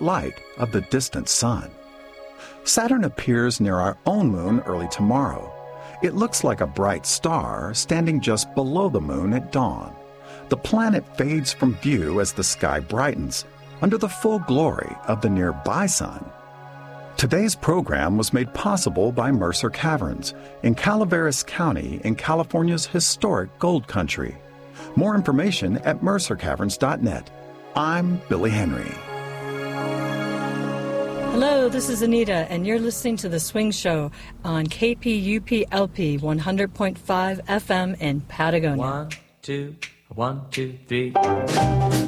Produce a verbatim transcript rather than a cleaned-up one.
light of the distant sun. Saturn appears near our own moon early tomorrow. It looks like a bright star standing just below the moon at dawn. The planet fades from view as the sky brightens under the full glory of the nearby sun. Today's program was made possible by Mercer Caverns in Calaveras County in California's historic gold country. More information at mercer caverns dot net. I'm Billy Henry. Hello, this is Anita, and you're listening to The Swing Show on K P U P L P one hundred point five F M in Patagonia. One, two, one, two, three.